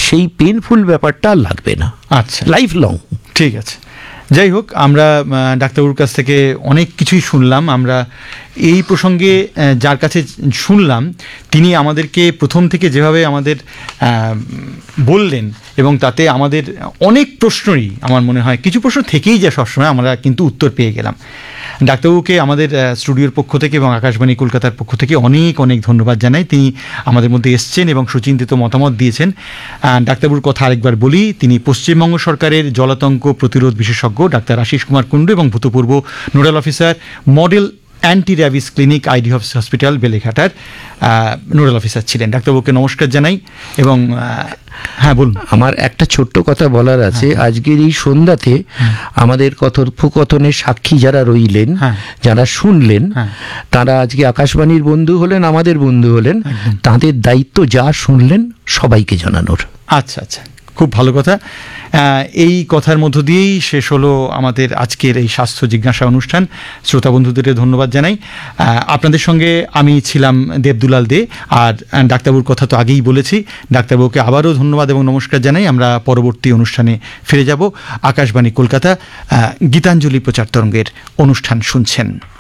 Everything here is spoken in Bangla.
সেই পেনফুল ব্যাপারটা আর লাগবে না। আচ্ছা, লাইফ লং। ঠিক আছে। যাই হোক, আমরা ডাক্তারবাবুর কাছ থেকে অনেক কিছুই শুনলাম। আমরা এই প্রসঙ্গে যার কাছে শুনলাম তিনি আমাদেরকে প্রথম থেকে যেভাবে আমাদের বললেন, এবং তাতে আমাদের অনেক প্রশ্নই আমার মনে হয় কিছু প্রশ্ন থেকেই যায় সবসময়, আমরা কিন্তু উত্তর পেয়ে গেলাম। ডাক্তারবাবুকে আমাদের স্টুডিওর পক্ষ থেকে এবং আকাশবাণী কলকাতার পক্ষ থেকে অনেক অনেক ধন্যবাদ জানাই। তিনি আমাদের মধ্যে এসছেন এবং সুচিন্তিত মতামত দিয়েছেন। ডাক্তারবাবুর কথা আরেকবার বলি, তিনি পশ্চিমবঙ্গ সরকারের জলাতঙ্ক প্রতিরোধ বিশেষজ্ঞ ডাক্তার আশিস কুমার কুণ্ডু এবং ভূতপূর্ব nodal officer, model anti rabies clinic, ID hospital, বেলেঘাটার nodal officer ছিলেন। ডাক্তারবাবুকে নমস্কার জানাই। এবং হ্যাঁ বলুন। আমার একটা ছোট্ট কথা বলার আছে। আজকের এই সন্ধ্যাতে আমাদের কথোপকথনের সাক্ষী যারা রইলেন, যারা শুনলেন, তারা আজকে আকাশবাণীর বন্ধু হলেন, আমাদের বন্ধু হলেন। তাদের দায়িত্ব যা শুনলেন সবাইকে জানানোর। আচ্ছা আচ্ছা, খুব ভালো কথা। এই কথার মধ্য দিয়েই শেষ হলো আমাদের আজকের এই স্বাস্থ্য জিজ্ঞাসা অনুষ্ঠান। শ্রোতা বন্ধুদের ধন্যবাদ জানাই। আপনাদের সঙ্গে আমি ছিলাম দেবদুলাল দে। আর ডাক্তারবাবুর কথা তো আগেই বলেছি। ডাক্তারবাবুকে আবারও ধন্যবাদ এবং নমস্কার জানাই। আমরা পরবর্তী অনুষ্ঠানে ফিরে যাব। আকাশবাণী কলকাতা গীতাঞ্জলি প্রচার তরঙ্গের অনুষ্ঠান শুনছেন।